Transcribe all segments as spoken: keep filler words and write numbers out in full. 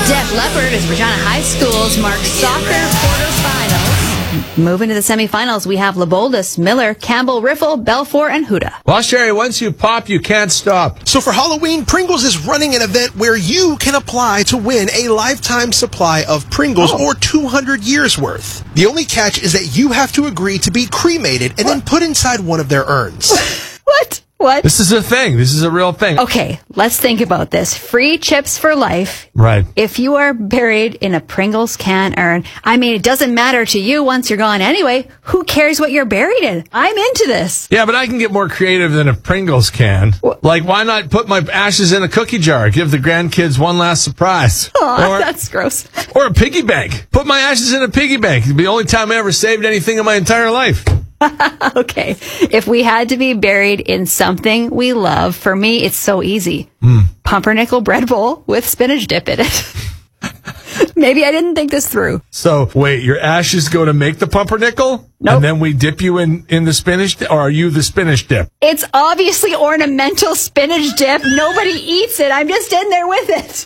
Def Leppard is Regina High School's mark soccer quarterfinals. Moving to the semifinals, we have LaBoldus, Miller, Campbell, Riffle, Belfour, and Huda. Well, Sherry, once you pop, you can't stop. So for Halloween, Pringles is running an event where you can apply to win a lifetime supply of Pringles oh. or two hundred years worth. The only catch is that you have to agree to be cremated and what? then put inside one of their urns. What? What? This is a thing. This is a real thing. Okay, let's think about this. Free chips for life. Right. If you are buried in a Pringles can urn, I mean, it doesn't matter to you once you're gone anyway. Who cares what you're buried in? I'm into this. Yeah, but I can get more creative than a Pringles can. What? Like, why not put my ashes in a cookie jar? Give the grandkids one last surprise. Aw, or, that's gross. Or a piggy bank. Put my ashes in a piggy bank. It'd be the only time I ever saved anything in my entire life. Okay. If we had to be buried in something we love, for me, it's so easy. Mm. Pumpernickel bread bowl with spinach dip in it. Maybe I didn't think this through. So, wait, your ashes go to make the pumpernickel? Nope. And then we dip you in, in the spinach dip? Or are you the spinach dip? It's obviously ornamental spinach dip. Nobody eats it. I'm just in there with it.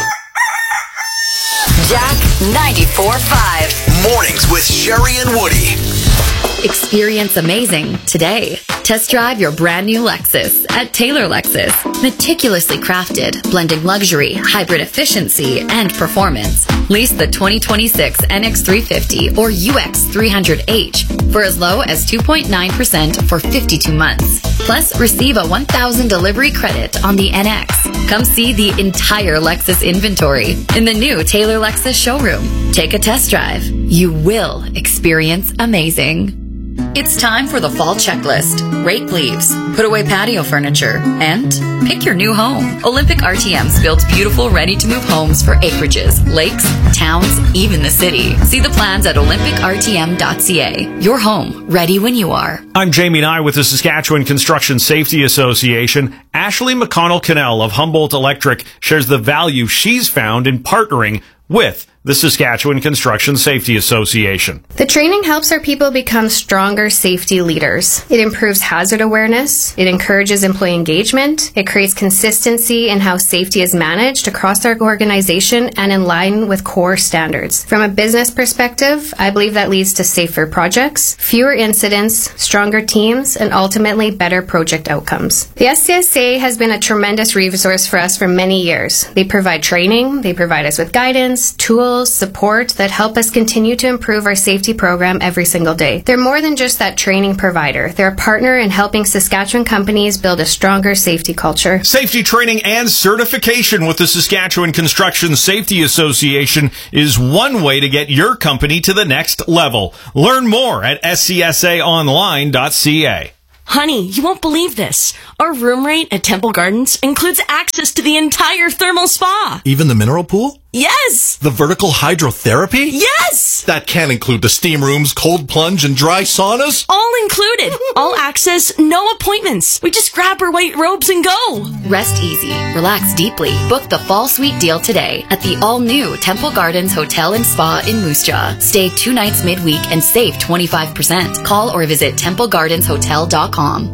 Jack ninety-four point five. Mornings with Sherry and Woody. Experience amazing today. Test drive your brand new Lexus at Taylor Lexus. Meticulously crafted, blending luxury, hybrid efficiency, and performance. Lease the twenty twenty-six N X three fifty or U X three hundred H for as low as two point nine percent for fifty-two months. Plus, receive a one thousand dollars delivery credit on the N X. Come see the entire Lexus inventory in the new Taylor Lexus showroom. Take a test drive. You will experience amazing. It's time for the fall checklist. Rake leaves, put away patio furniture, and pick your new home. Olympic R T Ms builds beautiful, ready-to-move homes for acreages, lakes, towns, even the city. See the plans at olympic r t m dot c a. Your home, ready when you are. I'm Jamie Nye with the Saskatchewan Construction Safety Association. Ashley McConnell-Cannell of Humboldt Electric shares the value she's found in partnering with the Saskatchewan Construction Safety Association. The training helps our people become stronger safety leaders. It improves hazard awareness. It encourages employee engagement. It creates consistency in how safety is managed across our organization and in line with core standards. From a business perspective, I believe that leads to safer projects, fewer incidents, stronger teams, and ultimately better project outcomes. The S C S A has been a tremendous resource for us for many years. They provide training, they provide us with guidance, tools, support that help us continue to improve our safety program every single day. They're more than just that training provider. They're a partner in helping Saskatchewan companies build a stronger safety culture. Safety training and certification with the Saskatchewan Construction Safety Association is one way to get your company to the next level. Learn more at s c s a online dot c a. Honey, you won't believe this. Our room rate at Temple Gardens includes access to the entire thermal spa. Even the mineral pool? Yes! The vertical hydrotherapy? Yes! That can include the steam rooms, cold plunge, and dry saunas? All included. All access, no appointments. We just grab our white robes and go. Rest easy. Relax deeply. Book the fall suite deal today at the all-new Temple Gardens Hotel and Spa in Moose Jaw. Stay two nights midweek and save twenty-five percent. Call or visit temple gardens hotel dot com.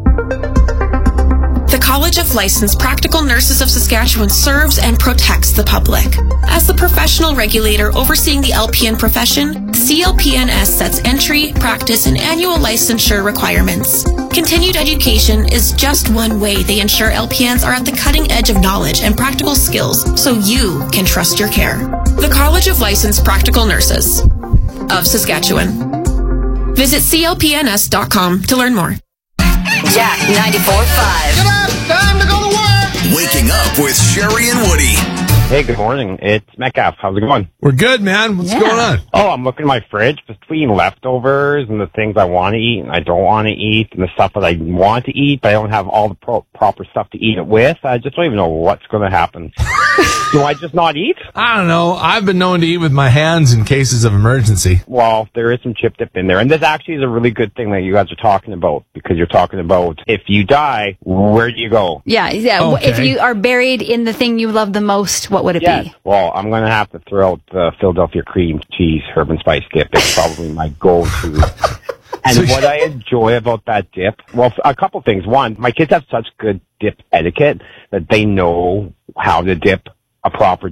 The College of Licensed Practical Nurses of Saskatchewan serves and protects the public. As the professional regulator overseeing the L P N profession, C L P N S sets entry, practice, and annual licensure requirements. Continued education is just one way they ensure L P Ns are at the cutting edge of knowledge and practical skills so you can trust your care. The College of Licensed Practical Nurses of Saskatchewan. Visit c l p n s dot com to learn more. Jack ninety-four point five. Get up! Time to go to work! Waking up with Sherry and Woody. Hey, good morning. It's Metcalf. How's it going? We're good, man. What's Yeah. going on? Oh, I'm looking at my fridge between leftovers and the things I want to eat and I don't want to eat and the stuff that I want to eat, but I don't have all the pro- proper stuff to eat it with. I just don't even know what's going to happen. Do I just not eat? I don't know. I've been known to eat with my hands in cases of emergency. Well, there is some chip dip in there. And this actually is a really good thing that you guys are talking about because you're talking about if you die, where do you go? Yeah, yeah. Okay. If you are buried in the thing you love the most, what would it Yes. be? Well, I'm going to have to throw out the Philadelphia cream cheese herb and spice dip. It's probably my go-to. And what I enjoy about that dip, well, a couple things. One, my kids have such good dip etiquette that they know how to dip a proper dip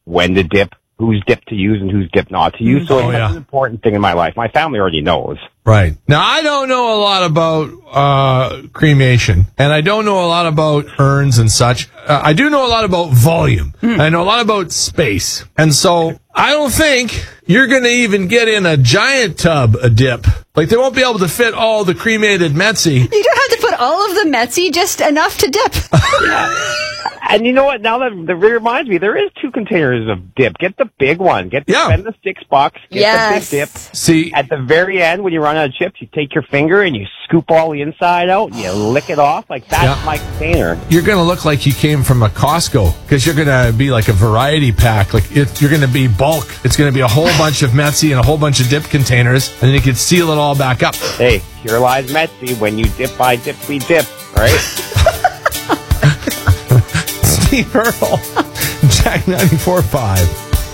when to dip, whose dip to use and whose dip not to use. So Oh, it's yeah. an important thing in my life. My family already knows. Right. Now, I don't know a lot about uh, cremation, and I don't know a lot about urns and such. Uh, I do know a lot about volume. I know a lot about space. And so I don't think you're going to even get in a giant tub a dip. Like, they won't be able to fit all the cremated Metzi. You don't have to put all of the Metzi, just enough to dip. And you know what? Now that, that reminds me, there is two containers of dip. Get the big one. Get the, Yeah. spend the six bucks. Get Yes. the big dip. See, At the very end, when you run out of chips, you take your finger and you scoop all the inside out and you lick it off. Like, that's Yeah. my container. you're going to look like you came from a Costco because you're going to be like a variety pack. Like, it, you're going to be bulk. It's going to be a whole bunch of Metzi and a whole bunch of dip containers, and then you can seal it all back up. Hey, here lies Metzi. When you dip, I dip, we dip. All right? Steve Earle, Jack ninety-four point five.